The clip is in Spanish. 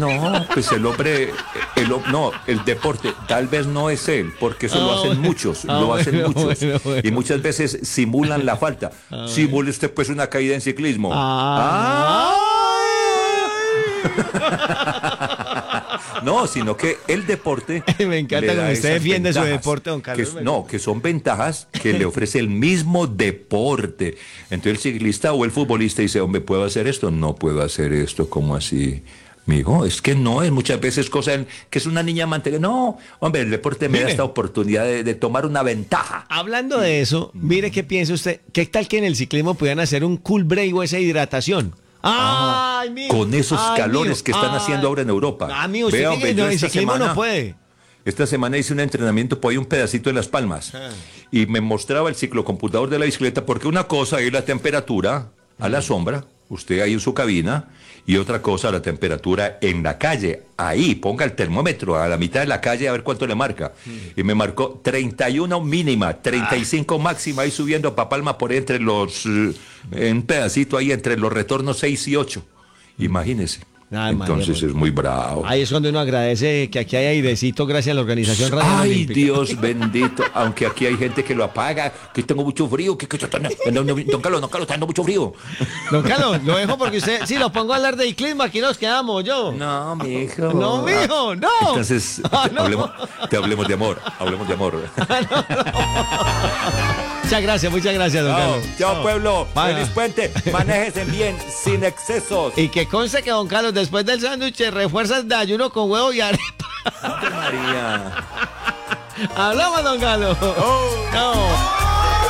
No, pues el hombre, no, el deporte, tal vez no es él, porque eso lo hacen muchos, bueno. y muchas veces simulan la falta. Simule usted pues una caída en ciclismo. No, sino que el deporte. Me encanta le da cuando usted esas defiende su ventajas, deporte, don Carlos. que son ventajas que le ofrece el mismo deporte. Entonces el ciclista o el futbolista dice, hombre, ¿puedo hacer esto? No puedo hacer esto, ¿cómo así? Mijo, es que no, es muchas veces que es una niña mantener. No, hombre, el deporte me da esta oportunidad de tomar una ventaja. Hablando de eso, mire qué piensa usted. ¿Qué tal que en el ciclismo pudieran hacer un cool break o esa hidratación? ¡Ay, mijo! Con esos calores mijo, que están haciendo ahora en Europa. Amigo, usted Vea, cree que yo no, en esta ciclismo semana- no puede. Esta semana hice un entrenamiento por ahí un pedacito de Las Palmas y me mostraba el ciclocomputador de la bicicleta porque una cosa es la temperatura a la sombra, usted ahí en su cabina, y otra cosa la temperatura en la calle. Ahí, ponga el termómetro a la mitad de la calle a ver cuánto le marca. Y me marcó 31 mínima, 35 máxima, ahí subiendo para Palma por entre los, en un pedacito ahí entre los retornos 6 y 8. Imagínese. Ay, Entonces María, es muy bravo. Ahí es cuando uno agradece que aquí hay airecito gracias a la organización Radio Ay, Olímpica. Dios bendito. Aunque aquí hay gente que lo apaga, que tengo mucho frío, don Carlos, está dando mucho frío. Don Carlos, lo dejo porque usted, si lo pongo a hablar de ciclismo, aquí nos quedamos yo. No, mijo. No, mijo, no. Entonces, hablemos de amor, hablemos de amor. Muchas gracias, don Carlos. Chao, pueblo. Vaya. Feliz puente. Manéjese bien, sin excesos. Y que conste que don Carlos, después del sándwich, refuerzas de ayuno con huevo y arepa. Ave María. Hablamos, don Carlos. No.